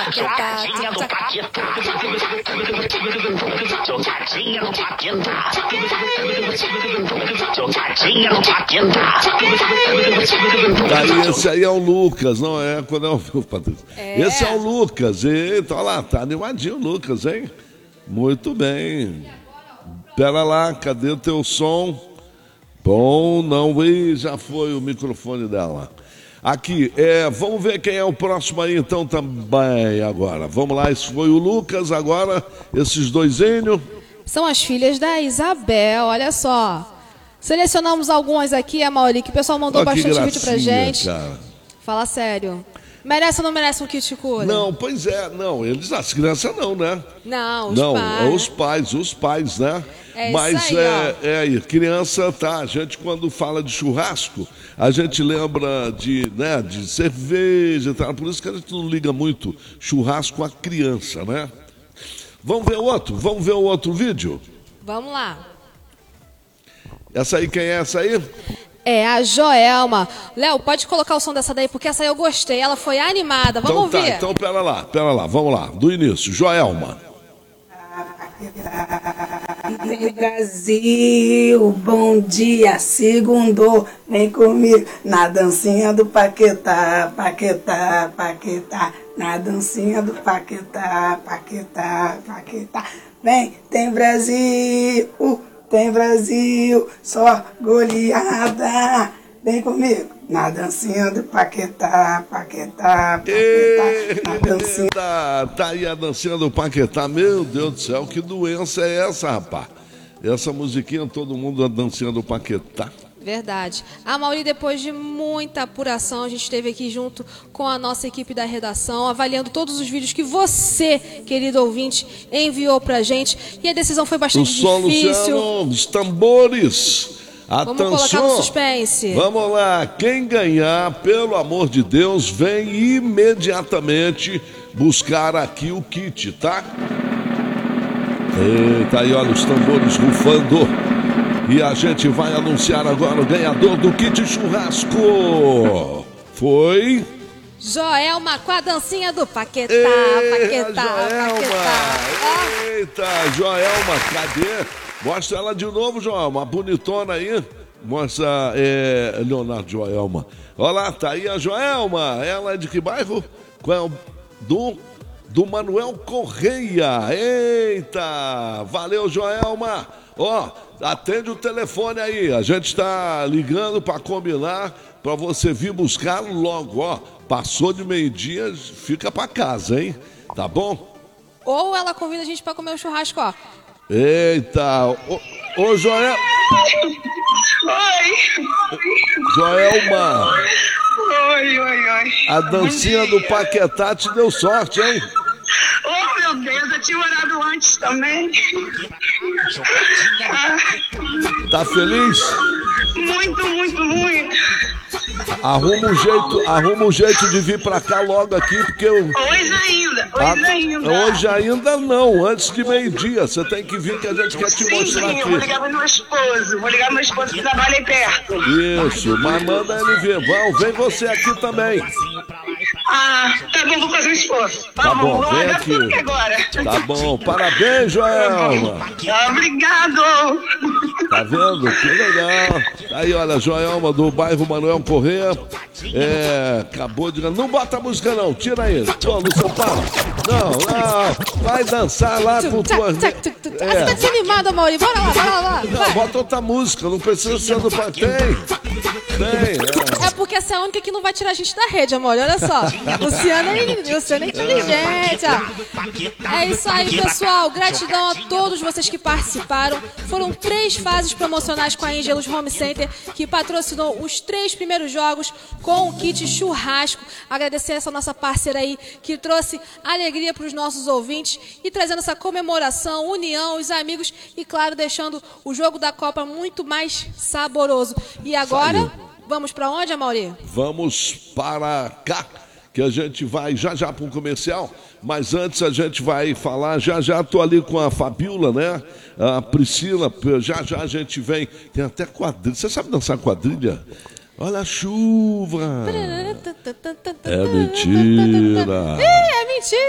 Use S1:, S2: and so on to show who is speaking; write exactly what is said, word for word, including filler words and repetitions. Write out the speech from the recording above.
S1: Paquetá. Jogadinha do Paquetá. Jogadinha do Paquetá.
S2: Daí esse aí é o Lucas, não é? Quando é o Patrícia.
S3: É.
S2: Esse é o Lucas. Eita, olha lá, tá animadinho o Lucas, hein? Muito bem. Pera lá, cadê o teu som? Bom, não, e já foi o microfone dela. Aqui, é, vamos ver quem é o próximo aí então também agora. Vamos lá, esse foi o Lucas, agora esses dois Enio.
S3: São as filhas da Isabel, olha só. Selecionamos algumas aqui, a Mauri, que o pessoal mandou
S2: Olha que
S3: bastante vídeo pra
S2: gracinha,
S3: gente.
S2: cara.
S3: Fala sério. Merece ou não merece um kit cooler?
S2: Não, pois é, não, eles, as crianças não, né?
S3: Não, os
S2: não,
S3: pais.
S2: os pais, os pais, né?
S3: É
S2: Mas
S3: isso aí,
S2: é,
S3: ó.
S2: é aí, criança, tá? A gente quando fala de churrasco, a gente lembra de, né, de cerveja, tá? Por isso que a gente não liga muito churrasco a criança, né? Vamos ver o outro, vamos ver o outro vídeo?
S3: Vamos lá.
S2: Essa aí, quem é essa aí?
S3: É a Joelma. Léo, pode colocar o som dessa daí, porque essa aí eu gostei. Ela foi animada. Vamos
S2: então,
S3: ouvir.
S2: Tá, então pera lá, pera lá, vamos lá, do início. Joelma.
S4: Brasil, bom dia, segundo, vem comigo na dancinha do Paquetá, Paquetá, Paquetá, na dancinha do Paquetá, Paquetá, Paquetá. Vem, tem Brasil, tem Brasil, só goleada, vem comigo na dancinha do Paquetá, Paquetá, Paquetá, na dancinha.
S2: Eita, tá aí a dancinha do Paquetá, meu Deus do céu, que doença é essa, rapaz? Essa musiquinha, todo mundo a dancinha do Paquetá.
S3: Verdade. A Mauri, depois de muita apuração, a gente esteve aqui junto com a nossa equipe da redação, avaliando todos os vídeos que você, querido ouvinte, enviou pra gente. E a decisão foi bastante
S2: o som,
S3: difícil.
S2: Luciano, os tambores.
S3: Vamos
S2: Atenção.
S3: colocar no suspense.
S2: Vamos lá, quem ganhar, pelo amor de Deus, vem imediatamente buscar aqui o kit, tá? Eita, aí olha os tambores rufando. E a gente vai anunciar agora o ganhador do kit churrasco. Foi...
S3: Joelma com a dancinha do Paquetá,
S2: Ei,
S3: Paquetá,
S2: Joelma.
S3: Paquetá.
S2: Eita, Joelma, cadê? Mostra ela de novo, Joelma, bonitona aí. Mostra, é, Leonardo Joelma. Olha lá, tá aí a Joelma. Ela é de que bairro? Qual é o... Do... Do Manuel Correia. Eita, valeu, Joelma. Ó, atende o telefone aí. A gente está ligando para combinar para você vir buscar logo, ó. Passou de meio-dia, fica para casa, hein? Tá bom?
S3: Ou ela convida a gente para comer um churrasco, ó.
S2: Eita, ô, ô Joel...
S5: Oi.
S2: Joelma.
S5: Oi, oi, oi.
S2: A dancinha do Paquetá te deu sorte, hein?
S5: Oh, meu Deus, eu tinha orado antes também. Ah,
S2: Tá feliz?
S5: muito, muito, muito.
S2: Arruma um jeito, arruma um jeito de vir pra cá logo aqui, porque eu...
S5: Hoje ainda, hoje
S2: Ah,
S5: ainda.
S2: hoje ainda não, antes de meio-dia. Você tem que vir que a gente quer te
S5: Sim,
S2: mostrar
S5: sim, eu vou
S2: aqui.
S5: ligar pro meu esposo. Vou ligar pro meu esposo que trabalha aí perto.
S2: Isso, mas manda ele vir. Vão, vem você aqui também.
S5: Ah, tá bom, vou fazer um esforço.
S2: Tá bom,
S5: vou
S2: vem
S5: largar
S2: aqui.
S5: tudo aqui agora.
S2: Tá bom, parabéns, Joelma.
S5: Obrigado.
S2: Tá vendo? Que legal. Aí, olha, Joelma do bairro Manuel Corrêa. É, acabou de... Não bota a música não, tira aí. Pô, Luciano, para. Não, não. Vai dançar lá com tuas...
S3: Tchac, tchac, tchac. Ah, você tá desanimada, Mauri. Bora lá, bora lá, bora lá.
S2: Não,
S3: Vai.
S2: bota outra música, não precisa ser do... Tem, tem, é.
S3: É porque essa é a única que não vai tirar a gente da rede, amor. Olha só. Luciana é, Luciana é inteligente. Ó. É isso aí, pessoal. Gratidão a todos vocês que participaram. Foram três fases promocionais com a Angelus Home Center, que patrocinou os três primeiros jogos com o kit churrasco. Agradecer essa nossa parceira aí, que trouxe alegria para os nossos ouvintes e trazendo essa comemoração, união, os amigos e, claro, deixando o jogo da Copa muito mais saboroso. E agora...
S2: Saiu.
S3: Vamos para onde, Amauri?
S2: Vamos para cá, que a gente vai já já para um comercial, mas antes a gente vai falar, já já tô ali com a Fabiola, né? A Priscila, já já a gente vem, tem até quadrilha, você sabe dançar quadrilha? Olha a chuva! É mentira!
S3: É mentira!